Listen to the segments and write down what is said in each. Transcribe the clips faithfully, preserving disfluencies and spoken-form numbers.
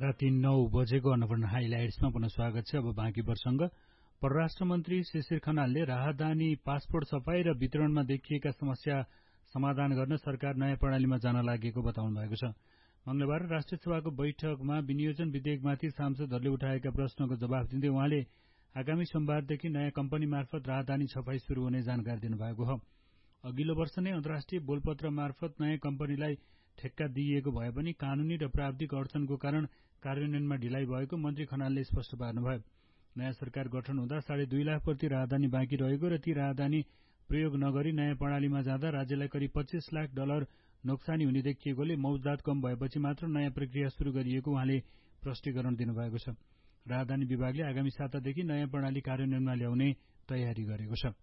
राति नौ बजेको अन्नपूर्ण हाइलाइट्समा पुनः स्वागत छ। अब बाँकी प्रसंग। परराष्ट्र मन्त्री शिशिर खनालले राहदानी पासपोर्ट छपाई र वितरणमा देखिएका समस्या समाधान गर्न सरकार नयाँ प्रणालीमा जान लागेको बताउनु भएको छ। मंगलबार राष्ट्रिय सभाको बैठकमा विनियोजन विधेयकमाथि सांसदहरूले उठाएका प्रश्नको जवाफ दिँदै उहाँले आगामी सोमबारदेखि नयाँ कम्पनी मार्फत राहदानी छपाई शुरू हुने जानकारी दिनुभएको हो। अघिल्लो वर्ष नै अन्तर्राष्ट्रिय बोलपत्र मार्फत नयाँ कम्पनीलाई ठेक्का दिइएको भए पनि कानूनी र प्राविधिक अडचनको कारण कार्यान्वयनमा ढिलाइ भएको मन्त्री खनालले स्पष्ट पार्नुभयो। नयाँ सरकार गठन हुँदा साढे दुई लाख प्रति राहदानी बाँकी रहेको र ती राहदानी प्रयोग नगरी नयाँ प्रणालीमा जाँदा राज्यलाई करिब पच्चीस लाख डलर नोक्सानी हुने देखिएकोले मौजदात कम भएपछि मात्र नयाँ प्रक्रिया शुरू गरिएको उहाँले प्रष्टीकरण दिनुभएको छ। राहदानी विभागले आगामी सातादेखि नयाँ प्रणाली कार्यान्वयनमा ल्याउने तयारी गरेको छ।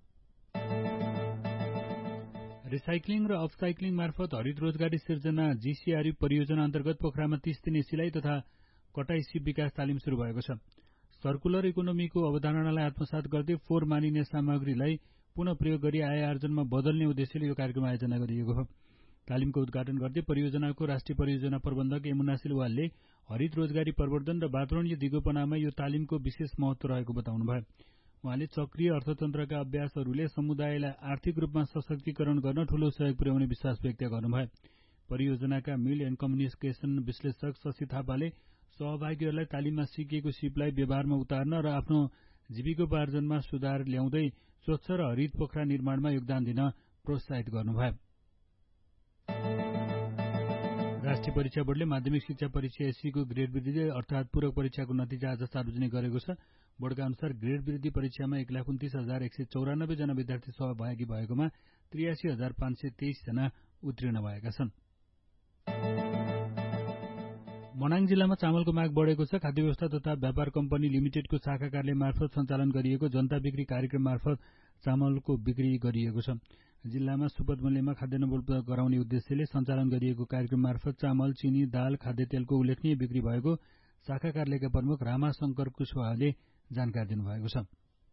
रिसाइक्लिङ र अपसाइक्लिङ मार्फत हरित रोजगारी सिर्जना जीसीआरयू परियोजना अन्तर्गत पोखरामा तीस दिने सिलाइ तथा कटाई सिप विकास तालिम शुरू भएको छ। सर्कुलर इकोनोमीको अवधारणालाई आत्मसात गर्दै फोहोर मानिने सामग्रीलाई पुनः प्रयोग गरी आय आर्जनमा बदल्ने उद्देश्यले यो कार्यक्रम आयोजना गरिएको हो। तालिमको उद्घाटन गर्दै परियोजनाको राष्ट्रिय परियोजना प्रबन्धक यमुना सिलवालले हरित रोजगारी प्रवर्धन र वातावरणीय दिगोपनामा यो तालिमको विशेष महत्व रहेको बताउनुभयो। उहाँले चक्रीय अर्थतन्त्रका अभ्यासहरूले समुदायलाई आर्थिक रूपमा सशक्तिकरण गर्न ठूलो सहयोग पुर्याउने विश्वास व्यक्त गर्नुभयो। परियोजनाका मिल एण्ड कम्युनिकेशन विश्लेषक शशि थापाले सहभागीहरूलाई तालिममा सिकेको सिपलाई व्यवहारमा उतार्न र आफ्नो जीविकोपार्जनमा सुधार ल्याउँदै स्वच्छ र हरित पोखरा निर्माणमा योगदान दिन प्रोत्साहित गर्नुभयो। राष्ट्रिय परीक्षा बोर्डले माध्यमिक शिक्षा परीक्षा एससीको ग्रेड वृद्धि अर्थात पूरक परीक्षाको नतिजा आज सार्वजनिक गरेको छ। बोर्डका अनुसार ग्रेड वृद्धि परीक्षामा एक लाख उन्तीस हजार एक सय चौरानब्बे जना विद्यार्थी सहभागी भएकोमा त्रियासी हजार पाँच सय तेइस जना उत्तीर्ण भएका छन्। मनाङ जिल्लामा चामलको माग बढेको छ। खाद्य व्यवस्था तथा व्यापार कम्पनी लिमिटेडको शाखा कार्यालय मार्फत सञ्चालन गरिएको जनता बिक्री कार्यक्रम मार्फत चामलको बिक्री गरिएको छ। जिल्लामा सुपथ मूल्यमा खाद्यान्न उपलब्ध गराउने उद्देश्यले सञ्चालन गरिएको कार्यक्रम मार्फत चामल, चिनी, दाल, खाद्य तेलको उल्लेखनीय बिक्री भएको शाखा कार्यालयका प्रमुख रामा शंकर कुशवाहाले जानकारी दिनुभएको छ।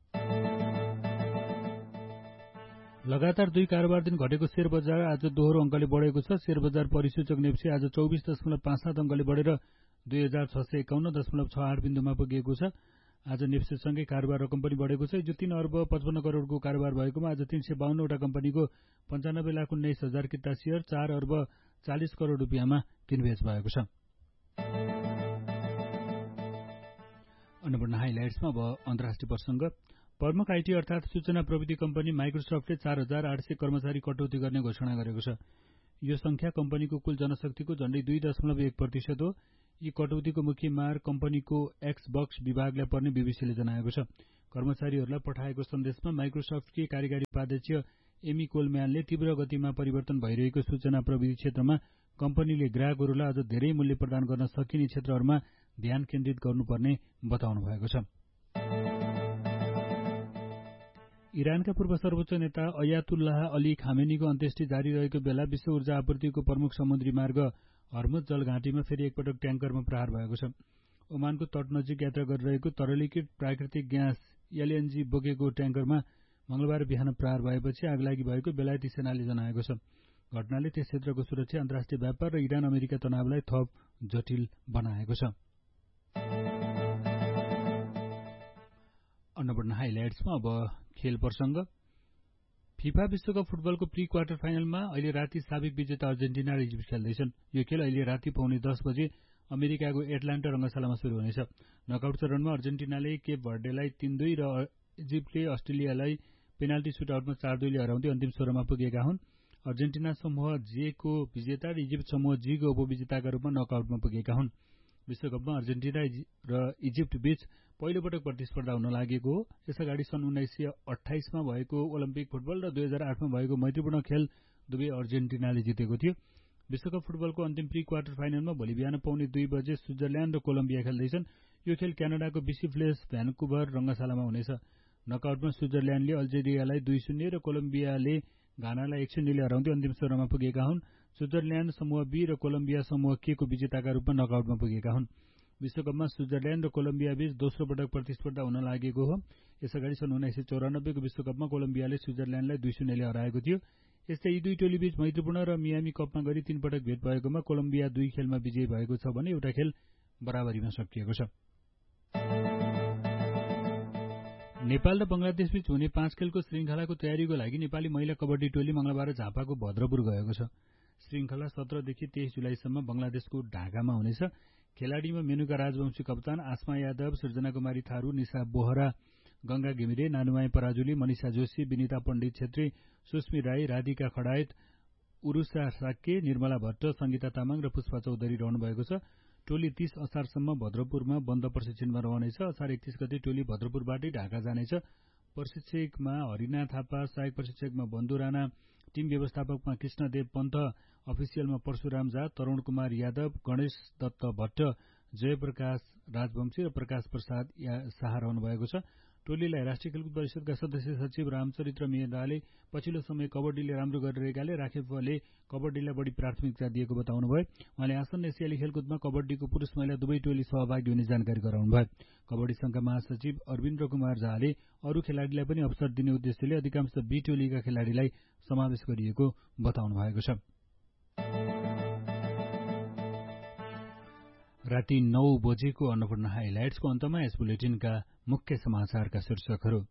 लगातार दुई कारोबार दिन घटेको शेयर बजार आज दोहोरो अंकले बढेको छ। शेयर बजार परिसूचक नेप्से आज चौबिस दशमलव पाँच सात अंकले बढेर दुई हजार छ सय एकाउन्न दशमलव छ आठ बिन्दुमा पुगेको छ। आज नेप्सेसँगै कारोबार रकम पनि बढेको छ। हिजो तीन अर्ब पचपन्न करोड़को कारोबार भएकोमा आज तीन सय बाहन्नवटा कम्पनीको पञ्चानब्बे लाख उन्नाइस हजार किता शेयर चार अर्ब चालिस करोड़ रुपियाँमा किनबेच भएको छ। अन्नपूर्ण हाइलाइट्समा अब अन्तर्राष्ट्रिय प्रसंग। प्रमुख आईटी अर्थात सूचना प्रविधि कम्पनी माइक्रोसफ्टले चार हजार आठ सय कर्मचारी कटौती गर्ने घोषणा गरेको छ। यो संख्या कम्पनीको कुल जनशक्तिको झण्डै दुई दशमलव एक प्रतिशत हो। यी कटौतीको मुख्य मार कम्पनीको एक्सबक्स विभागलाई पर्ने बीबीसीले जनाएको छ। कर्मचारीहरूलाई पठाएको सन्देशमा माइक्रोसफ्टकी कार्यकारी उपाध्यक्ष एमी कोलम्यानले तीव्र गतिमा परिवर्तन भइरहेको सूचना प्रविधि क्षेत्रमा कम्पनीले ग्राहकहरूलाई अझ धेरै मूल्य प्रदान गर्न सकिने क्षेत्रहरूमा ध्यान केन्द्रित गर्नुपर्ने बताउनु भएको छ। इरानका पूर्व सर्वोच्च नेता अयातुल्लाह अली खामेनीको अन्त्येष्टि जारी रहेको बेला विश्व ऊर्जा आपूर्तिको प्रमुख समुद्री मार्ग हर्मुज जलघाटीमा फेरि एकपटक ट्याङ्करमा प्रहार भएको छ। ओमानको तट नजिक यात्रा गरिरहेको तरलीकृत प्राकृतिक ग्यास एलएनजी बोकेको ट्याङ्करमा मंगलबार बिहान प्रहार भएपछि आगलागी भएको बेलायती सेनाले जनाएको छ। घटनाले त्यस क्षेत्रको सुरक्षा, अन्तर्राष्ट्रिय व्यापार र इरान अमेरिका तनावलाई थप जटिल बनाएको छ। अन्नपूर्ण हाइलाइट्समा अब खेल प्रसंग। फिफा विश्वकप फुटबलको प्री क्वार्टर फाइनलमा अहिले राति साबिक विजेता अर्जेन्टिना र इजिप्ट खेल्दैछन्। यो खेल अहिले राति पौने दस बजे अमेरिकाको एटलान्टा रंगशालामा शुरू हुनेछ। नकआउट चरणमा अर्जेन्टिनाले केप भर्डेलाई तीन दुई र इजिप्टले अस्ट्रेलियालाई पेनाल्टी सुटआउटमा चार दुईले हराउँदै अन्तिम सोह्रमा पुगेका हुन्। अर्जेन्टिना समूह जे को विजेता र इजिप्ट समूह जी को उपविजेताका रूपमा नकआउटमा पुगेका हुन्। विश्वकपमा अर्जेन्टिना र इजिप्ट बीच पहिलो पटक प्रतिस्पर्धा हुन लागेको हो। यसअगाडि सन् उन्नाइस सय अठाइसमा भएको ओलम्पिक फुटबल र दुई हजार आठमा भएको मैत्रीपूर्ण खेल दुवै अर्जेन्टिनाले जितेको थियो। विश्वकप फुटबलको अन्तिम प्री क्वार्टर फाइनलमा भोलि बिहान पौने दुई बजे स्विजरल्याण्ड र कोलम्बिया खेल्दैछन्। यो खेल क्यानाडाको बिसी फ्लेस भ्यानकुभर रंगशालामा हुनेछ। नकआउटमा स्विजरल्याण्डले अल्जेरियालाई दुई शून्य र कोलम्बियाले घानालाई एक शून्यले हराउँदै अन्तिम सोह्रमा पुगेका हुन्। स्विजरल्याण्ड समूह बी र कोलम्बिया समूह के को विजेताका रूपमा नकआउटमा पुगेका हुन्। विश्वकपमा स्विजरल्याण्ड र कोलम्बिया बीच दोस्रो पटक प्रतिस्पर्धा हुन लागेको हो। यसअगाडि सन् उन्नाइस सय चौरानब्बेको विश्वकपमा कोलम्बियाले स्विजरल्याण्डलाई दुई शून्यले हराएको थियो। यस्तै यी दुई टोली बीच मैत्रीपूर्ण र मियामी कपमा गरी तीन पटक भेट भएकोमा कोलम्बिया दुई खेलमा विजयी भएको छ भने एउटा खेल बराबरीमा सकिएको छ। नेपाल र बंगलादेशबीच हुने पाँच खेलको श्रृंखलाको तयारीको लागि नेपाली महिला कबड्डी टोली मंगलबार झापाको भद्रपुर गएको छ। श्रृंखला सत्रदेखि तेइस जुलाईसम्म बंगलादेशको ढाकामा हुनेछ। खेलाड़ीमा मेनुका राजवंशी कप्तान आसमा यादव, सृजना कुमारी थारू, निशा बोहरा, गंगा घिमिरे, नानुमाई पराजुली, मनिषा जोशी, विनिता पण्डित छेत्री, सुस्मी राई, राधिका खडायत, उरुषा साक्य, निर्मला भट्ट, संगीता तामाङ र पुष्पा चौधरी रहनु भएको छ। टोली तीस असारसम्म भद्रपुरमा बन्द प्रशिक्षणमा रहनेछ। असार एकतीस गते टोली भद्रपुरबाटै ढाका जानेछ। प्रशिक्षकमा हरिना थापा, सहायक प्रशिक्षकमा बन्धु राणा, टीम व्यवस्थापकमा कृष्णदेव पन्थ, अफिसियलमा परशुराम झा, तरुण कुमार यादव, गणेश दत्त भट्ट, जयप्रकाश राजवंशी र प्रकाश प्रसाद शाह रहनु भएको छ। टोलीलाई राष्ट्रिय खेलकुद परिषदका सदस्य सचिव रामचरित्र मेहराले पछिल्लो समय कबड्डीले राम्रो गरिरहेकाले राखेपले कबड्डीलाई बढी प्राथमिकता दिएको बताउनुभयो। उहाँले आसन्न एसियाली खेलकुदमा कबड्डीको पुरूष महिला दुवै टोली सहभागी हुने जानकारी गराउनुभयो। कबड्डी संघका महासचिव अरविन्द्र कुमार झाले अरू खेलाड़ीलाई पनि अवसर दिने उद्देश्यले अधिकांश बी टोलीका खेलाड़ीलाई समावेश गरिएको बताउनु भएको छ। राति नौ बजेको अन्नपूर्ण हाइलाइट्सको अन्तमा यस बुलेटिनका मुख्य समाचारका शीर्षकहरू।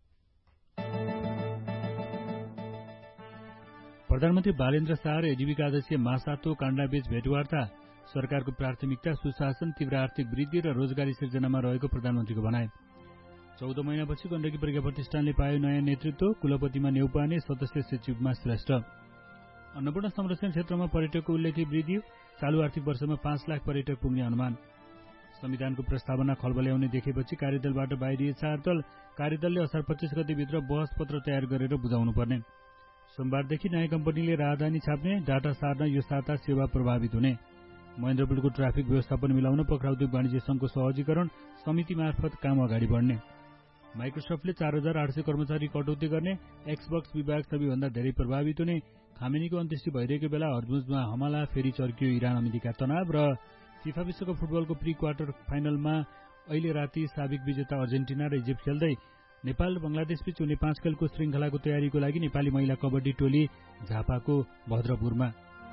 प्रधानमन्त्री बालेन्द्र शाह र एजीबीका अध्यक्ष मासातो काण्डाबीच भेटवार्ता। सरकारको प्राथमिकता सुशासन, तीव्र आर्थिक वृद्धि र रोजगारी सिर्जनामा रहेको प्रधानमन्त्रीको भनाइ। चौध महिनापछि गण्डकी प्रज्ञा प्रतिष्ठानले पायो नयाँ नेतृत्व। कुलपतिमा नेउपाने, सदस्य सचिवमा श्रेष्ठ। अन्नपूर्ण संरक्षण क्षेत्रमा पर्यटकको उल्लेख्य वृद्धि। चालू आर्थिक वर्षमा पाँच लाख पर्यटक पुग्ने अनुमान। संविधानको प्रस्तावना खलबल्याउने देखेपछि कार्यदलबाट बाहिरिए चार दल। कार्यदलले असार पच्चीस गतेभित्र बहस पत्र तयार गरेर बुझाउनु पर्ने। सोमबारदेखि नयाँ कम्पनीले राजधानी छाप्ने। डाटा सार्न यो साता सेवा प्रभावित हुने। महेन्द्रपुलको ट्राफिक व्यवस्थापन मिलाउन पक्राउ उद्योग वाणिज्य संघको सहजीकरण समिति मार्फत काम अगाडि बढ्ने। माइक्रोसफ्टले चार हजार आठ सय कर्मचारी कटौती गर्ने। एक्सबक्स विभाग सबैभन्दा धेरै प्रभावित हुने। खामेनीको अन्त्येष्टि भइरहेको बेला हर्मुजमा हमला, फेरि चर्कियो इरान अमेरिका तनाव। र फिफा विश्वकप फुटबलको प्री क्वार्टर फाइनलमा अहिले राति साबिक विजेता अर्जेन्टिना र इजिप्ट खेल्दै। नेपाल र बंगलादेशबीच हुने पाँच खेलको श्रृंखलाको तयारीको लागि नेपाली महिला कबड्डी टोली झापाको भद्रपुरमा।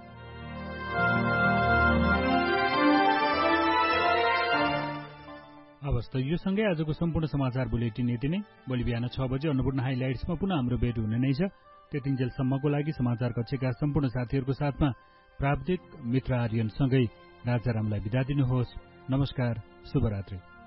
अवस्था यो सँगै आजको सम्पूर्ण समाचार बुलेटिन यति नै। भोलि बिहान छ बजे अन्नपूर्ण हाइलाइट्समा पुनः हाम्रो भेट हुने नै छ। त्यतिन्जेलसम्मको लागि समाचार कक्षका सम्पूर्ण साथीहरूको साथमा प्राविधिक मित्र आर्यनसँगै राजारामलाई बिदा दिनुहोस्। नमस्कार, शुभरात्रि।